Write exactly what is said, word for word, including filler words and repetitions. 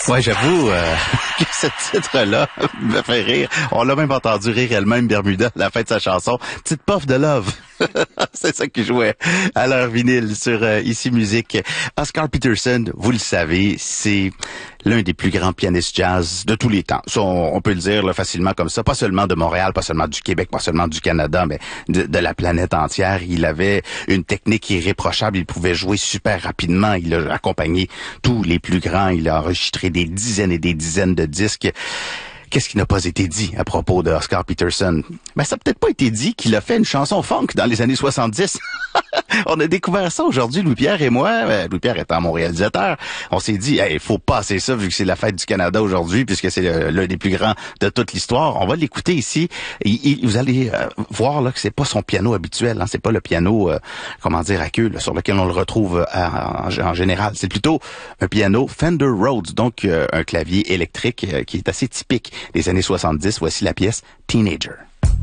Ouais, j'avoue euh, que ce titre-là me fait rire. On l'a même entendu rire elle-même, Bermuda, à la fin de sa chanson. Petite puff de love. C'est ça qui jouait à l'heure vinyle sur euh, Ici Musique. Oscar Peterson, vous le savez, c'est l'un des plus grands pianistes jazz de tous les temps. Ça, on, on peut le dire là, facilement comme ça. Pas seulement de Montréal, pas seulement du Québec, pas seulement du Canada, mais de, de la planète entière. Il avait une technique irréprochable. Il pouvait jouer super rapidement. Il a accompagné tous les plus grands. Il a enregistré des dizaines et des dizaines de disques. Qu'est-ce qui n'a pas été dit à propos de Oscar Peterson? Ben, ça n'a peut-être pas été dit qu'il a fait une chanson funk dans les années soixante-dix. On a découvert ça aujourd'hui, Louis-Pierre et moi. Euh, Louis-Pierre étant mon réalisateur, on s'est dit, il hey, faut passer ça vu que c'est la fête du Canada aujourd'hui, puisque c'est l'un des plus grands de toute l'histoire. On va l'écouter ici. Et, et vous allez euh, voir là que c'est pas son piano habituel. Hein, c'est pas le piano, euh, comment dire, à queue, là, sur lequel on le retrouve euh, en, en général. C'est plutôt un piano Fender Rhodes, donc euh, un clavier électrique euh, qui est assez typique des années soixante-dix. Voici la pièce Teenager.